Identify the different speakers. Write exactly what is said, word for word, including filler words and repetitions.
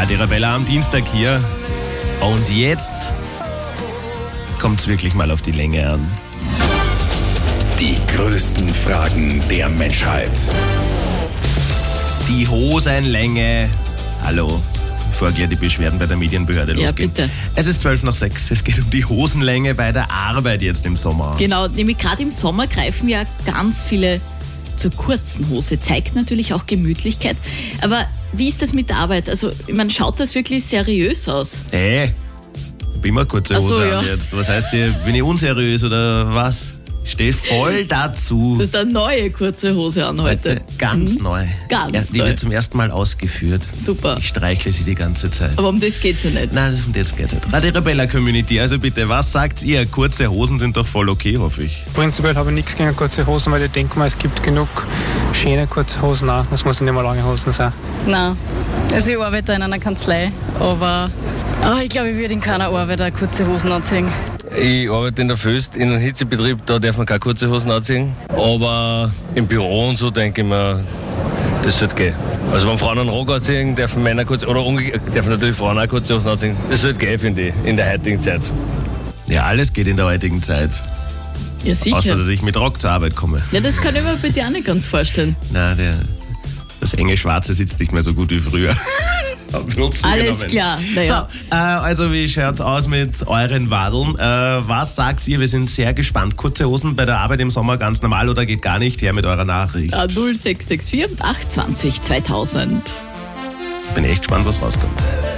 Speaker 1: Radio Arabella am Dienstag hier. Und jetzt kommt es wirklich mal auf die Länge an.
Speaker 2: Die größten Fragen der Menschheit.
Speaker 1: Die Hosenlänge. Hallo. Bevor gleich die Beschwerden bei der Medienbehörde
Speaker 3: Ja,
Speaker 1: losgehen.
Speaker 3: bitte.
Speaker 1: Es ist zwölf nach sechs. Es geht um die Hosenlänge bei der Arbeit jetzt im Sommer.
Speaker 3: Genau, nämlich gerade im Sommer greifen ja ganz viele zur kurzen Hose. Zeigt natürlich auch Gemütlichkeit. Aber wie ist das mit der Arbeit? Also, ich meine, schaut das wirklich seriös aus?
Speaker 1: Äh, ich bin immer kurze
Speaker 3: Ach
Speaker 1: Hose
Speaker 3: so,
Speaker 1: an
Speaker 3: ja.
Speaker 1: jetzt. Was heißt ihr, bin ich unseriös oder was? Ich stehe voll dazu.
Speaker 3: Das ist eine neue kurze Hose an heute.
Speaker 1: Heute ganz
Speaker 3: Mhm.
Speaker 1: neu.
Speaker 3: Ganz
Speaker 1: ja, die
Speaker 3: neu.
Speaker 1: wird zum ersten Mal ausgeführt.
Speaker 3: Super.
Speaker 1: Ich streichle sie die ganze Zeit.
Speaker 3: Aber um das geht's ja nicht.
Speaker 1: Nein, um das geht nicht. Radio Arabella Community, also bitte, was sagt ihr? Kurze Hosen sind doch voll okay, hoffe ich.
Speaker 4: Prinzipiell habe ich nichts gegen kurze Hosen, weil ich denke mal, es gibt genug schöne kurze Hosen auch. Das muss nicht immer lange Hosen sein.
Speaker 5: Nein. Also ich arbeite in einer Kanzlei, aber ah, ich glaube, ich würde in keiner Arbeit auch kurze Hosen anziehen.
Speaker 6: Ich arbeite in der Föst, in einem Hitzebetrieb, da darf man keine kurze Hosen anziehen. Aber im Büro und so denke ich mir, das sollte gehen. Also wenn Frauen einen Rock anziehen, dürfen Männer kurze, oder umgekehrt, dürfen natürlich Frauen auch kurze Hosen anziehen. Das sollte gehen, finde ich, in der heutigen Zeit.
Speaker 1: Ja, alles geht in der heutigen Zeit.
Speaker 3: Ja, sicher.
Speaker 1: Außer, dass ich mit Rock zur Arbeit komme.
Speaker 3: Ja, das kann ich mir bei dir auch nicht ganz vorstellen.
Speaker 1: Na, der, das enge Schwarze sitzt nicht mehr so gut wie früher.
Speaker 3: Alles klar. Naja.
Speaker 1: So, äh, also wie schaut's aus mit euren Wadeln? Äh, was sagt ihr? Wir sind sehr gespannt. Kurze Hosen bei der Arbeit im Sommer ganz normal oder geht gar nicht? Her mit eurer Nachricht.
Speaker 3: Ah, null sechs sechs vier acht zwei null zweitausend.
Speaker 1: Ich bin echt gespannt, was rauskommt.